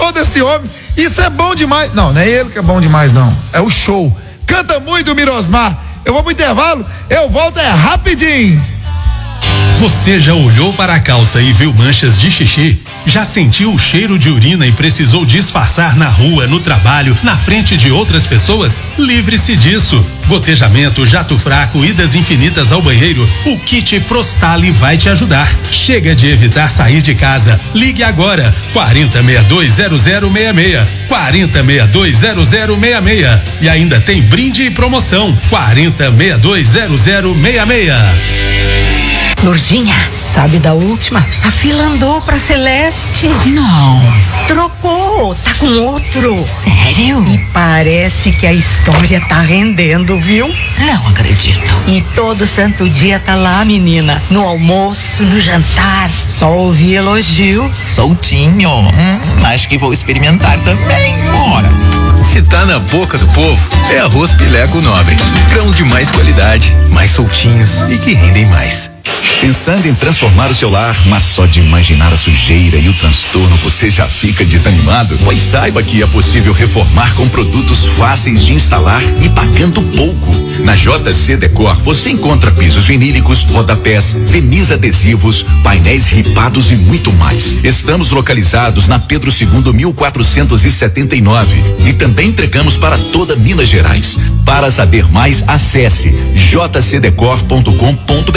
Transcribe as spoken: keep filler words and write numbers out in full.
show desse homem. Isso é bom demais. Não, não é ele que é bom demais, não. É o show. Canta muito, Mirosmar. Eu vou pro intervalo, eu volto é rapidinho. Você já olhou para a calça e viu manchas de xixi? Já sentiu o cheiro de urina e precisou disfarçar na rua, no trabalho, na frente de outras pessoas? Livre-se disso. Gotejamento, jato fraco, idas infinitas ao banheiro, o kit Prostali vai te ajudar. Chega de evitar sair de casa. Ligue agora, quarenta, sessenta e dois, zero zero seis seis, quarenta, sessenta e dois, zero zero seis seis. E ainda tem brinde e promoção, quarenta, sessenta e dois, zero zero seis seis. Lourdinha, sabe da última? A fila andou pra Celeste. Não. Trocou, tá com outro. Sério? E parece que a história tá rendendo, viu? Não acredito. E todo santo dia tá lá, menina. No almoço, no jantar. Só ouvi elogios. Soltinho. Hum, acho que vou experimentar também. Bora. Se tá na boca do povo, é arroz Pileco Nobre. Grãos de mais qualidade, mais soltinhos e que rendem mais. Pensando em transformar o seu lar, mas só de imaginar a sujeira e o transtorno você já fica desanimado? Pois saiba que é possível reformar com produtos fáceis de instalar e pagando pouco. Na J C Decor você encontra pisos vinílicos, rodapés, verniz adesivos, painéis ripados e muito mais. Estamos localizados na Pedro segundo, mil quatrocentos e setenta e nove e também entregamos para toda Minas Gerais. Para saber mais, acesse j c decor ponto com ponto br